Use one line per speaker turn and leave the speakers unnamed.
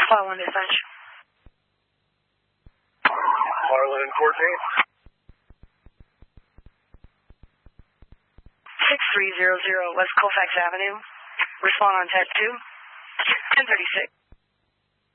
File 1 dispatch.
Marlon and Courtney.
6300 West Colfax Avenue. Respond on test 2. 1036.